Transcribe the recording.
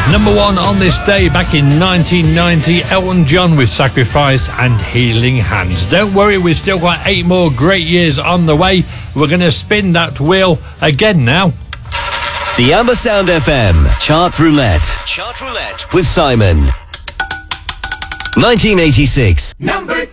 Number one on this day back in 1990, Elton John with Sacrifice and Healing Hands. Don't worry, we've still got 8 more great years on the way. We're going to spin that wheel again now. The Amber Sound FM Chart Roulette. Chart Roulette with Simon. 1986. Number